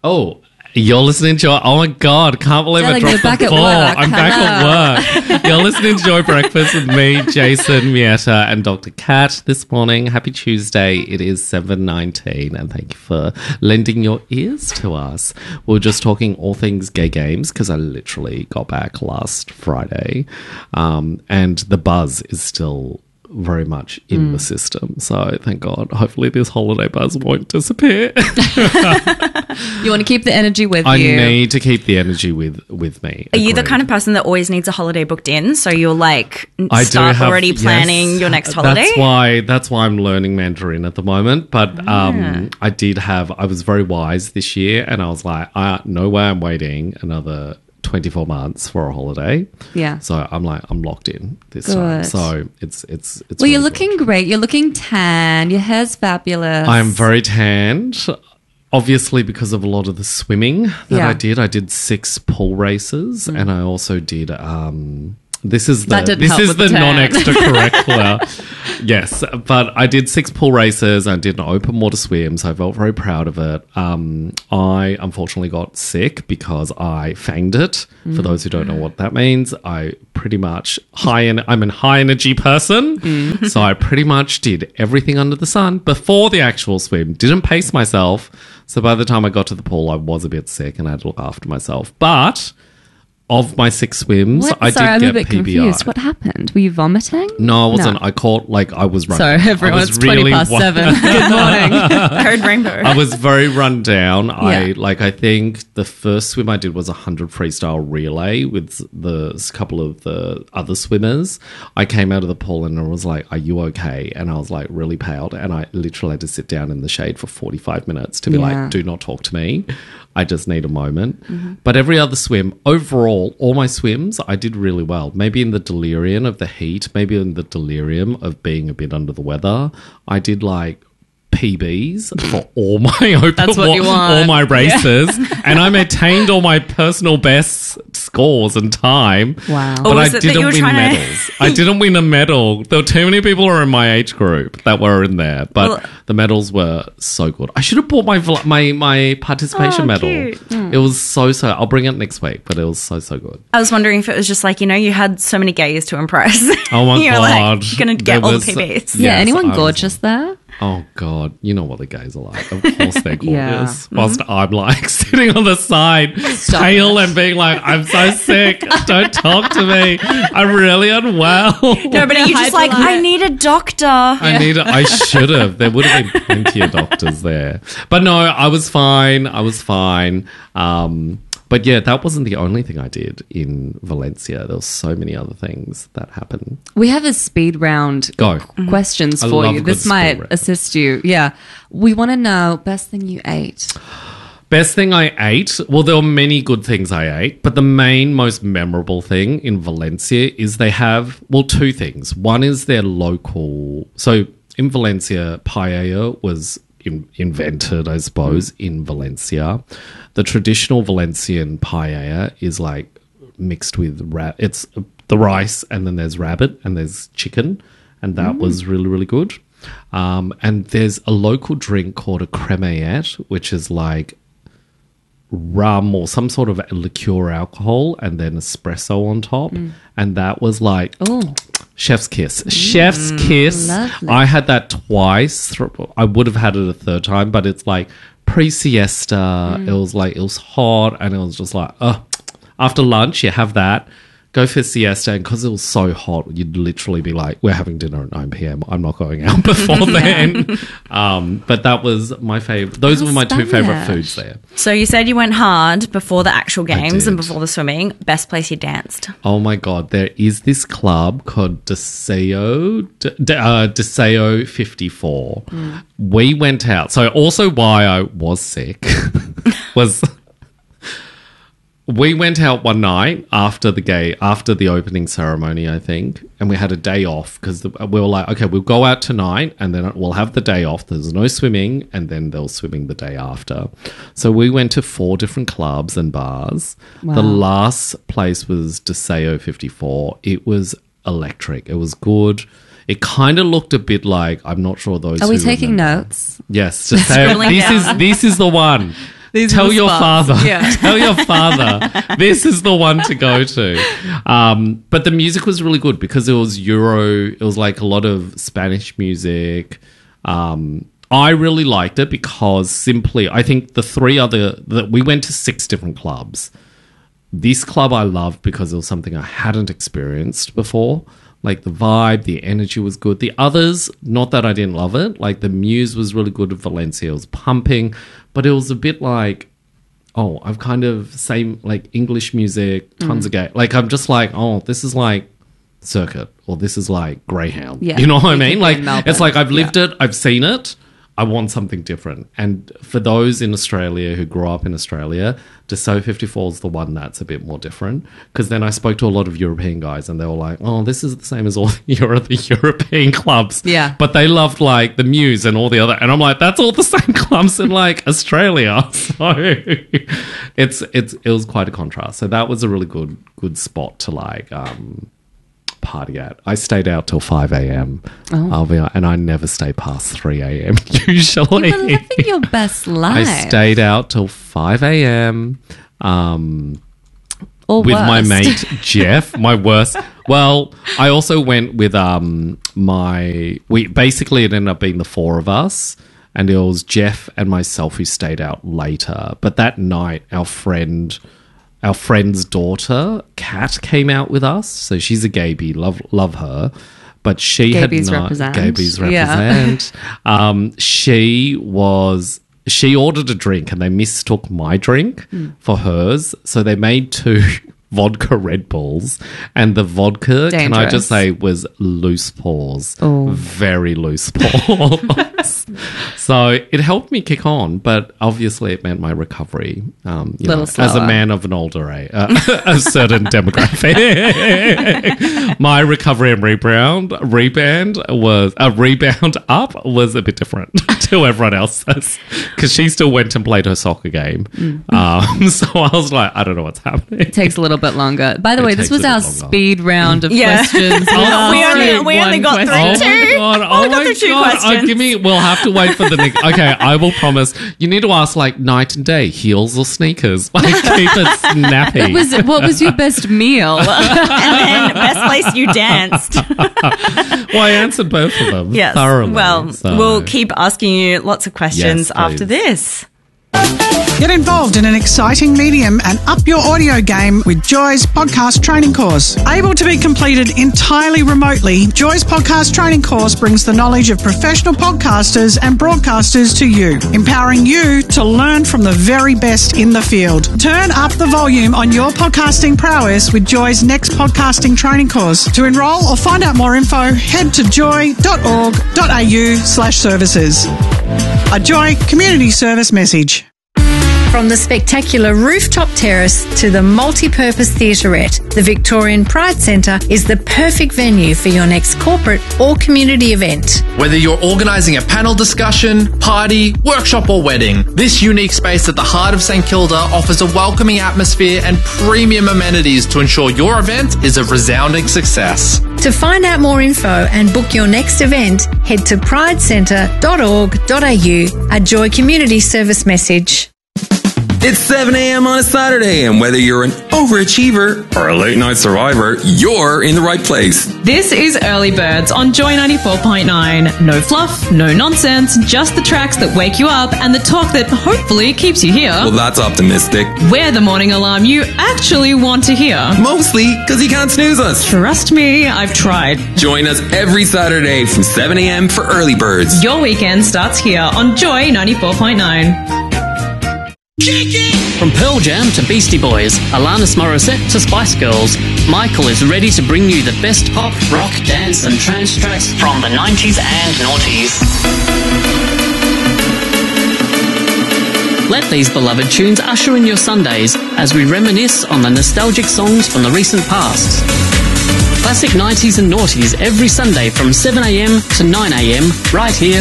Oh, you're listening to... Oh, my God. Can't believe I dropped the ball. I'm back at work. You're listening to Joy Breakfast with me, Jason, Mietta, and Dr. Kat this morning. Happy Tuesday. It is 7:19, and thank you for lending your ears to us. We're just talking all things gay games because I literally got back last Friday, and the buzz is still very much in the system. So thank God. Hopefully this holiday buzz won't disappear. You want to keep the energy with I you. need to keep the energy with me. Are you the Agreed. kind of person that always needs a holiday booked in? So you're like I do start have- already planning yes, your next holiday? That's why I'm learning Mandarin at the moment. But I was very wise this year, and I was like, no way I'm waiting another 24 months for a holiday. Yeah. So I'm locked in this time. Good. So it's Well, really you're good. looking great. You're looking tan. Your hair's fabulous. I am very tanned. Obviously, because of a lot of the swimming that I did 6 pool races, and I also did. This is That didn't help with the the tan. non-extracurricular. Yes, but I did 6 pool races. I did an open water swim, so I felt very proud of it. I unfortunately got sick because I fanged it. For those who don't know what that means, I pretty much I'm a high energy person, so I pretty much did everything under the sun before the actual swim. Didn't pace myself, so by the time I got to the pool, I was a bit sick and I had to look after myself. But of my 6 swims, What? I Sorry, I'm did a get bit PBI. confused. What happened? Were you vomiting? No, I wasn't. I caught, I was running. Sorry, everyone. I was It's 20 past 7. Good morning. Code Rainbow. I was very run down. Yeah. I think the first swim I did was 100 freestyle relay with the couple of the other swimmers. I came out of the pool and I was like, "Are you okay?" And I was like really pale, and I literally had to sit down in the shade for 45 minutes to be Yeah. like, "Do not talk to me. I just need a moment." But every other swim, overall, all my swims, I did really well. Maybe in the delirium of the heat, maybe in the delirium of being a bit under the weather, I did PBs for all my That's what you want. all my races, and I maintained all my personal best scores and time. Wow. But Or I was it that you didn't were win trying to- medals. I didn't win a medal. There were too many people who were in my age group that were in there, but Well- the medals were so good. I should have bought my participation Oh, medal. cute. It was so. I'll bring it next week, but it was so good. I was wondering if it was just you had so many gays to impress. Oh my You're God. you're going to There get all was- the PBs. Yeah, Yes, anyone I was gorgeous there? Oh God, you know what the gays are like. Of course they're gorgeous. Yeah. Whilst I'm sitting on the side, pale and being like, "I'm so sick. Don't talk to me. I'm really unwell." No, but you're just like, I need a doctor. I should have. There would have been plenty of doctors there. But no, I was fine. But yeah, that wasn't the only thing I did in Valencia. There were so many other things that happened. We have a speed round Go. questions I for love you. a This good might speed round. assist you. Yeah. We want to know best thing you ate. Best thing I ate? Well, there were many good things I ate, but the most memorable thing in Valencia is they have, 2 things. One is their local... So in Valencia, paella was invented, I suppose, in Valencia. The traditional Valencian paella is mixed with... It's the rice, and then there's rabbit, and there's chicken, and that was really, really good. And there's a local drink called a cremallera, which is rum or some sort of liqueur alcohol and then espresso on top. And that was Oh, chef's kiss. Chef's kiss. lovely. I had that twice. I would have had it a third time, but it's pre-siesta. It was hot, and it was just after lunch, you have that. Go for siesta, and because it was so hot, you'd literally be like, "We're having dinner at 9 p.m. I'm not going out before then." But that was my favorite. Those were my 2 favorite foods there. So you said you went hard before the actual games and did. before the swimming. Best place you danced? Oh my God, there is this club called Deseo 54. We went out. So also why I was sick was we went out one night after the opening ceremony, I think, and we had a day off because we were like, okay, we'll go out tonight and then we'll have the day off. There's no swimming, and then there was swimming the day after. So we went to 4 different clubs and bars. Wow. The last place was Deseo 54. It was electric. It was good. It kind of looked a bit like, I'm not sure those. are we who taking remember. notes? Yes, Deseo. Scrolling down. This is the one. These tell are the your spots. father. Yeah. Tell your father. This is the one to go to. But the music was really good because it was Euro. It was like a lot of Spanish music. I really liked it because simply, I think we went to 6 different clubs. This club I loved because it was something I hadn't experienced before. Like the vibe, the energy was good. The others, not that I didn't love it. Like the Muse was really good at Valencia. It was pumping, but it was a bit like, I've kind of same like English music, tons of gay. Like I'm just like, this is like Circuit or this is like Greyhound. Yeah. You know what I mean? Like Melbourne. it's like I've lived it, I've seen it. I want something different. And for those in Australia who grew up in Australia, Dassault 54 is the one that's a bit more different. Because then I spoke to a lot of European guys and they were like, this is the same as all the European clubs. Yeah. But they loved like the Muse and all the other. And I'm like, that's all the same clubs in like Australia. So it was quite a contrast. So that was a really good spot to like party at. I stayed out till 5 a.m. And I never stay past 3 a.m. usually. You were living your best life. I stayed out till 5 a.m. Or with worst. my mate Jeff, my worst. Well, I also went with it ended up being the 4 of us, and it was Jeff and myself who stayed out later. But that night, our friend's daughter, Kat, came out with us. So she's a Gaby, love her. But she Gaby's had not... represent. Gaby's Yeah. represent. She ordered a drink and they mistook my drink for hers. So they made 2 vodka Red Bulls, and the vodka, can I just say, was loose paws. Very loose paws. So it helped me kick on, but obviously it meant my recovery, as a man of an older age, a certain demographic. My recovery and rebound up was a bit different to everyone else's, because she still went and played her soccer game. So I was like, I don't know what's happening. It takes a little bit longer. By the way, this takes was a our bit longer. speed round of Yeah. questions. We only got through Oh two. my god! Only got through 2 questions. We'll have to wait for the next. Okay, I will promise. You need to ask like night and day, heels or sneakers. Like keep it snappy. What was your best meal? And then best place you danced. Well, I answered both of them Yes. thoroughly. Well, so. we'll keep asking you lots of questions Yes, after please. this. Get involved in an exciting medium and up your audio game with Joy's podcast training course. Able to be completed entirely remotely, Joy's podcast training course brings the knowledge of professional podcasters and broadcasters to you, empowering you to learn from the very best in the field. Turn up the volume on your podcasting prowess with Joy's next podcasting training course. To enrol or find out more info, head to joy.org.au/services. A Joy community service message. From the spectacular rooftop terrace to the multi-purpose theatrette, the Victorian Pride Centre is the perfect venue for your next corporate or community event. Whether you're organising a panel discussion, party, workshop or wedding, this unique space at the heart of St Kilda offers a welcoming atmosphere and premium amenities to ensure your event is a resounding success. To find out more info and book your next event, head to pridecentre.org.au, a Joy community service message. It's 7 a.m. on a Saturday, and whether you're an overachiever or a late night survivor, you're in the right place. This is Early Birds on Joy 94.9. No fluff, no nonsense, just the tracks that wake you up and the talk that hopefully keeps you here. Well, that's optimistic. We're the morning alarm you actually want to hear. Mostly because you can't snooze us. Trust me, I've tried. Join us every Saturday from 7 a.m. for Early Birds. Your weekend starts here on Joy 94.9. From Pearl Jam to Beastie Boys, Alanis Morissette to Spice Girls, Michael is ready to bring you the best pop, rock, dance and trance tracks from the 90s and noughties. Let these beloved tunes usher in your Sundays as we reminisce on the nostalgic songs from the recent past. Classic 90s and noughties every Sunday from 7am to 9am right here